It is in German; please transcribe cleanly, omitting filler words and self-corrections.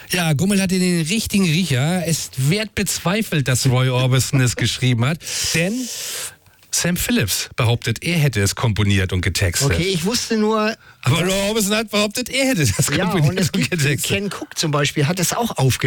Ja, Gummel hatte den richtigen Riecher. Es wird bezweifelt, dass Roy Orbison es geschrieben hat, denn Sam Phillips behauptet, er hätte es komponiert und getextet. Okay, ich wusste nur... Aber Roy Orbison hat behauptet, er hätte das Ja, komponiert und es gibt getextet. Ken Cook zum Beispiel, hat es auch aufgenommen.